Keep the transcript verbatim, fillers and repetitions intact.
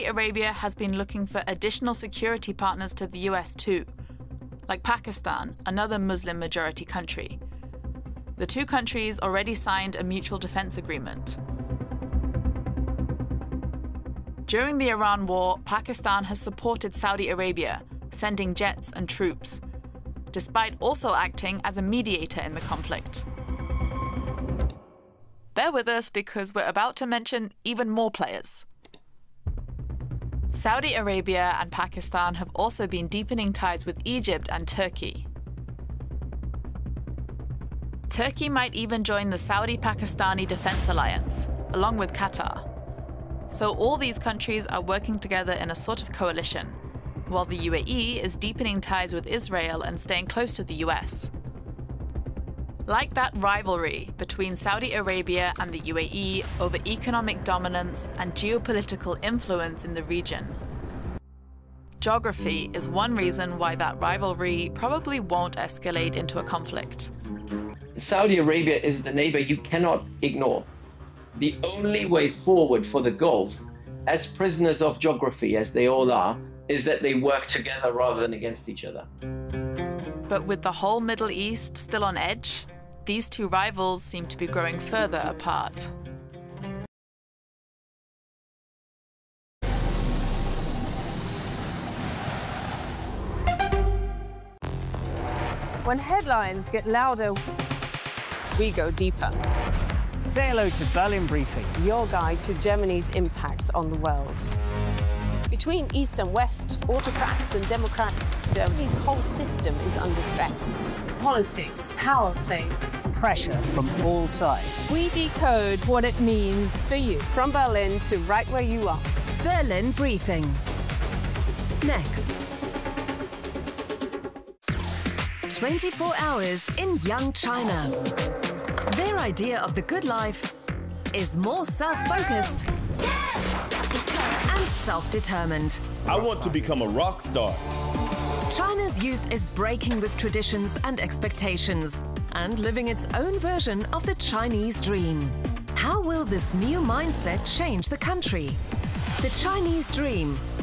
Saudi Arabia has been looking for additional security partners to the U S too, like Pakistan, another Muslim-majority country. The two countries already signed a mutual defense agreement. During the Iran war, Pakistan has supported Saudi Arabia, sending jets and troops, despite also acting as a mediator in the conflict. Bear with us because we're about to mention even more players. Saudi Arabia and Pakistan have also been deepening ties with Egypt and Turkey. Turkey might even join the Saudi-Pakistani Defense Alliance, along with Qatar. So all these countries are working together in a sort of coalition, while the U A E is deepening ties with Israel and staying close to the U S. Like that rivalry between Saudi Arabia and the U A E over economic dominance and geopolitical influence in the region. Geography is one reason why that rivalry probably won't escalate into a conflict. Saudi Arabia is the neighbor you cannot ignore. The only way forward for the Gulf, as prisoners of geography as they all are, is that they work together rather than against each other. But with the whole Middle East still on edge, these two rivals seem to be growing further apart. When headlines get louder, we go deeper. Say hello to Berlin Briefing, your guide to Germany's impact on the world. Between East and West, autocrats and democrats, Germany's whole system is under stress. Politics, power plays, pressure from all sides. We decode what it means for you. From Berlin to right where you are. Berlin Briefing. Next. twenty-four hours in young China. Their idea of the good life is more self-focused and self-determined. I want to become a rock star. China's youth is breaking with traditions and expectations and living its own version of the Chinese dream. How will this new mindset change the country? The Chinese Dream,